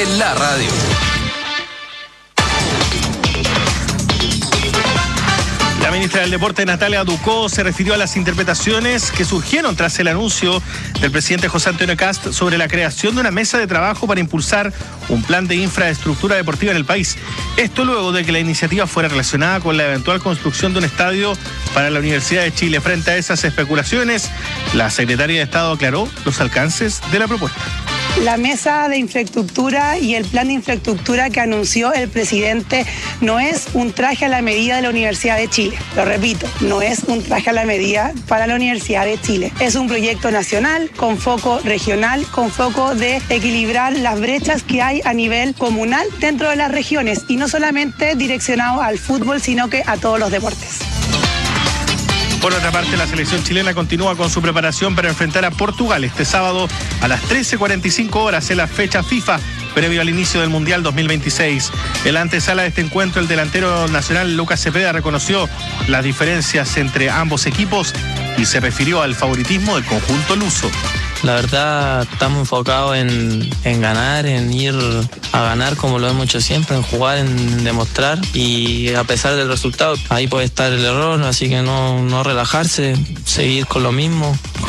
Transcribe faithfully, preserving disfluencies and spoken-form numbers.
en la radio. La ministra del Deporte, Natalia Ducó, se refirió a las interpretaciones que surgieron tras el anuncio del presidente José Antonio Kast sobre la creación de una mesa de trabajo para impulsar un plan de infraestructura deportiva en el país. Esto luego de que la iniciativa fuera relacionada con la eventual construcción de un estadio para la Universidad de Chile. Frente a esas especulaciones, la secretaria de Estado aclaró los alcances de la propuesta. La mesa de infraestructura y el plan de infraestructura que anunció el presidente no es un traje a la medida de la Universidad de Chile. Lo repito, no es un traje a la medida para la Universidad de Chile. Es un proyecto nacional con foco regional, con foco de equilibrar las brechas que hay a nivel comunal dentro de las regiones y no solamente direccionado al fútbol, sino que a todos los deportes. Por otra parte, la selección chilena continúa con su preparación para enfrentar a Portugal este sábado a las trece cuarenta y cinco horas en la fecha FIFA, previo al inicio del Mundial dos mil veintiséis. En la antesala de este encuentro, el delantero nacional Lucas Cepeda reconoció las diferencias entre ambos equipos y se refirió al favoritismo del conjunto luso. La verdad, estamos enfocados en, en ganar, en ir a ganar como lo hemos hecho siempre, en jugar, en demostrar, y a pesar del resultado, ahí puede estar el error, así que no, no relajarse, seguir con lo mismo.